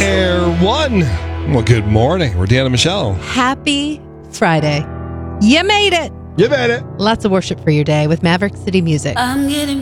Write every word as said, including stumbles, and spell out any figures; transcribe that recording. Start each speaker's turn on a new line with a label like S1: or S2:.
S1: Air One. Well, good morning. We're Dan and Michelle.
S2: Happy Friday. You made it.
S1: You made it.
S2: Lots of worship for your day with Maverick City Music.
S3: I'm getting